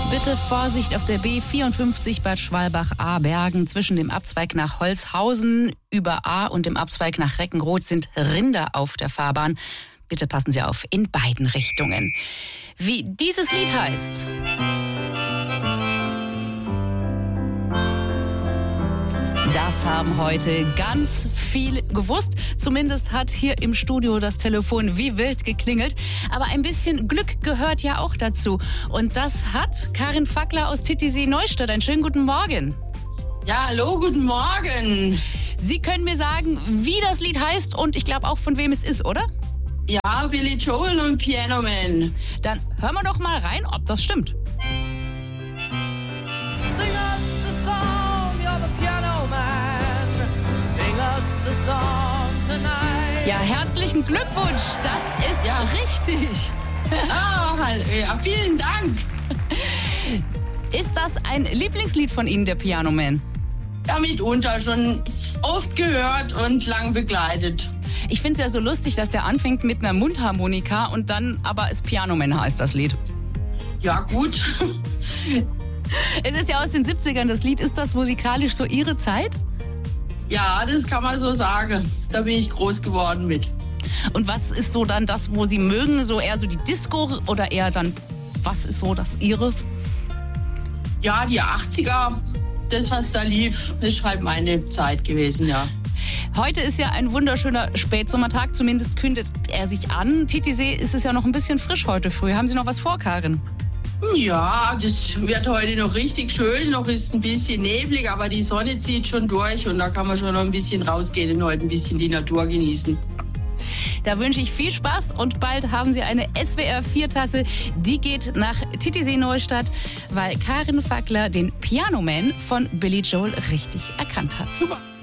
Bitte Vorsicht auf der B54 Bad Schwalbach-Abergen. Zwischen dem Abzweig nach Holzhausen über A und dem Abzweig nach Reckenroth sind Rinder auf der Fahrbahn. Bitte passen Sie auf, in beiden Richtungen. Wie dieses Lied heißt. Das haben heute ganz viel gewusst. Zumindest hat hier im Studio das Telefon wie wild geklingelt. Aber ein bisschen Glück gehört ja auch dazu. Und das hat Karin Fackler aus Titisee-Neustadt. Einen schönen guten Morgen. Ja, hallo, guten Morgen. Sie können mir sagen, wie das Lied heißt und ich glaube auch, von wem es ist, oder? Ja, Billy Joel und Piano Man. Dann hören wir doch mal rein, ob das stimmt. Sing us a song, you're the piano man. Sing us a song tonight. Ja, herzlichen Glückwunsch, das ist Ja. richtig. Ja, vielen Dank. Ist das ein Lieblingslied von Ihnen, der Piano Man? Ja, mitunter schon oft gehört und lang begleitet. Ich finde es ja so lustig, dass der anfängt mit einer Mundharmonika und dann aber es Piano Man heißt, das Lied. Ja, gut. Es ist ja aus den 70ern, das Lied. Ist das musikalisch so Ihre Zeit? Ja, das kann man so sagen. Da bin ich groß geworden mit. Und was ist so dann das, wo Sie mögen? So eher so die Disco oder eher dann, was ist so das Ihres? Ja, die 80er, das, was da lief, ist halt meine Zeit gewesen, ja. Heute ist ja ein wunderschöner Spätsommertag, zumindest kündet er sich an. Titisee ist es ja noch ein bisschen frisch heute früh. Haben Sie noch was vor, Karin? Ja, das wird heute noch richtig schön. Noch ist ein bisschen neblig, aber die Sonne zieht schon durch und da kann man schon noch ein bisschen rausgehen und heute ein bisschen die Natur genießen. Da wünsche ich viel Spaß und bald haben Sie eine SWR-4-Tasse. Die geht nach Titisee-Neustadt, weil Karin Fackler den Piano Man von Billy Joel richtig erkannt hat. Super.